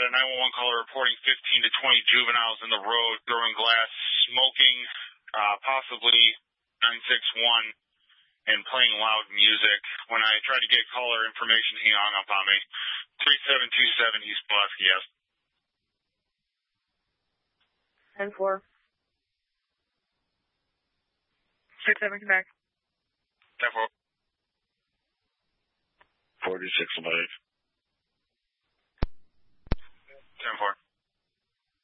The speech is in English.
had a 911 caller reporting 15 to 20 juveniles in the road, throwing glass, smoking, possibly 961, and playing loud music. When I tried to get caller information, he hung up on me. 3727 East Pulaski, yes. 10-4. 6-7, come back. 10-4. 46 Live. 10-4.